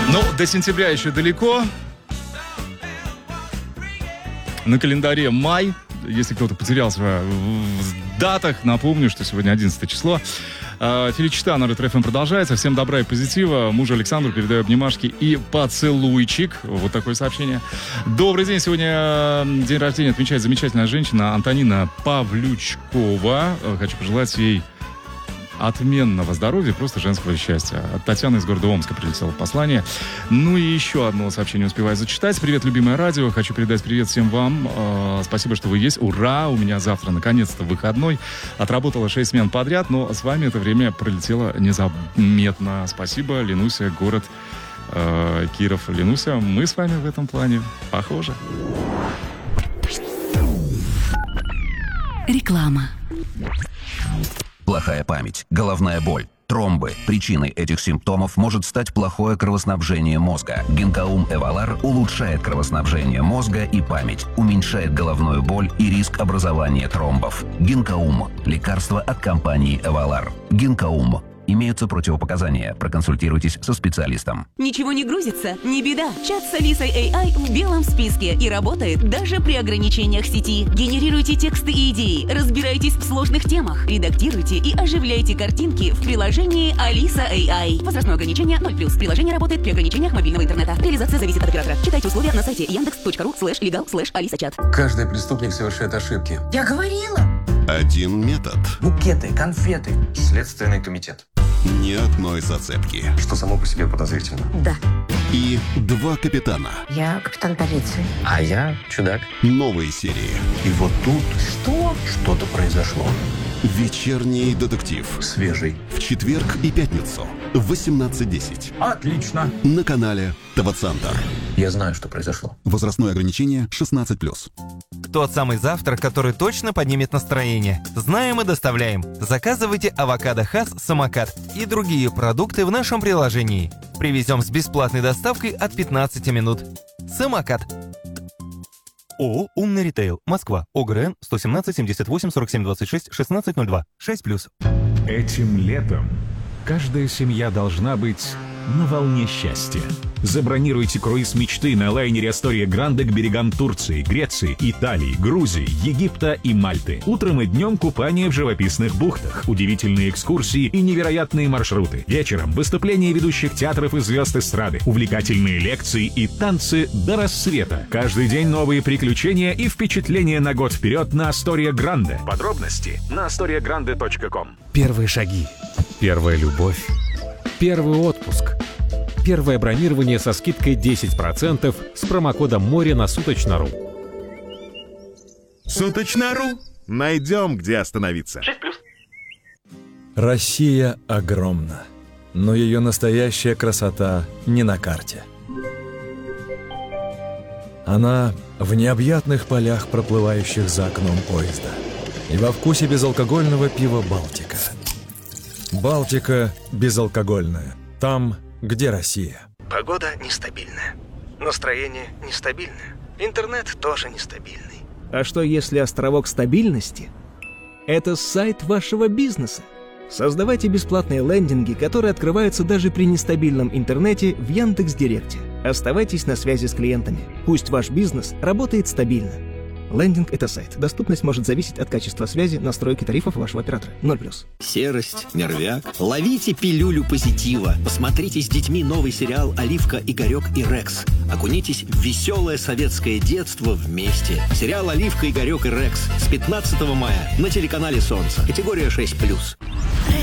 Ну, до сентября еще далеко. На календаре май. Если кто-то потерялся в датах, напомню, что сегодня 11 число. Феличита на Ретро-ФМ продолжается. Всем добра и позитива. Мужу Александру передаю обнимашки и поцелуйчик. Вот такое сообщение. Добрый день. Сегодня день рождения отмечает замечательная женщина Антонина Павлючкова. Хочу пожелать ей отменного здоровья, просто женского счастья. От Татьяны из города Омска прилетело послание. Ну и еще одно сообщение успеваю зачитать. Привет, любимое радио. Хочу передать привет всем вам. Спасибо, что вы есть. Ура! У меня завтра наконец-то выходной. Отработала 6 смен подряд, но с вами это время пролетело незаметно. Спасибо, Ленуся, город Киров. Ленуся, мы с вами в этом плане похожи. Реклама. Плохая память, головная боль, тромбы. Причиной этих симптомов может стать плохое кровоснабжение мозга. Гинкаум Эвалар улучшает кровоснабжение мозга и память, уменьшает головную боль и риск образования тромбов. Гинкаум – лекарство от компании Эвалар. Гинкаум. Имеются противопоказания. Проконсультируйтесь со специалистом. Ничего не грузится? Не беда. Чат с Алисой AI в белом списке и работает даже при ограничениях сети. Генерируйте тексты и идеи, разбирайтесь в сложных темах, редактируйте и оживляйте картинки в приложении Алиса AI. Возрастное ограничение 0+. Приложение работает при ограничениях мобильного интернета. Реализация зависит от оператора. Читайте условия на сайте yandex.ru/legal/alisachat. Каждый преступник совершает ошибки. Я говорила. Один метод. Букеты, конфеты. Следственный комитет. Ни одной зацепки. Что само по себе подозрительно. Да. И два капитана. Я капитан полиции. А я чудак. Новые серии. И вот тут Что? что-то произошло. Вечерний детектив. Свежий. В четверг и пятницу в 18:10. Отлично. На канале ТВ-центр. Я знаю, что произошло. Возрастное ограничение 16+. Тот самый завтрак, который точно поднимет настроение. Знаем и доставляем. Заказывайте авокадо Хас Самокат и другие продукты в нашем приложении. Привезем с бесплатной доставкой от 15 минут. Самокат. ООО «Умный ритейл», Москва, ОГРН 117 78 47 26 1602, 6+. Этим летом каждая семья должна быть на волне счастья. Забронируйте круиз мечты на лайнере Астория Гранде к берегам Турции, Греции, Италии, Грузии, Египта и Мальты. Утром и днем купание в живописных бухтах, удивительные экскурсии и невероятные маршруты. Вечером выступления ведущих театров и звезд эстрады, увлекательные лекции и танцы до рассвета. Каждый день новые приключения и впечатления на год вперед на Астория Гранде. Подробности на astoriagrande.com. Первые шаги, первая любовь, первый отпуск, первое бронирование со скидкой 10% с промокодом «Море» на Суточно.ру. Суточно.ру. Найдем, где остановиться. 6+. Россия огромна, но ее настоящая красота не на карте. Она в необъятных полях, проплывающих за окном поезда, и во вкусе безалкогольного пива «Балтика». «Балтика» безалкогольная. Там, где Россия. Погода нестабильная. Настроение нестабильное. Интернет тоже нестабильный. А что если островок стабильности – это сайт вашего бизнеса? Создавайте бесплатные лендинги, которые открываются даже при нестабильном интернете в Яндекс.Директе. Оставайтесь на связи с клиентами. Пусть ваш бизнес работает стабильно. Лендинг – это сайт. Доступность может зависеть от качества связи, настройки тарифов вашего оператора. 0+. Серость, нервяк. Ловите пилюлю позитива. Посмотрите с детьми новый сериал «Оливка, Игорек и Рекс». Окунитесь в веселое советское детство вместе. Сериал «Оливка, Игорек и Рекс» с 15 мая на телеканале «Солнце». Категория 6+.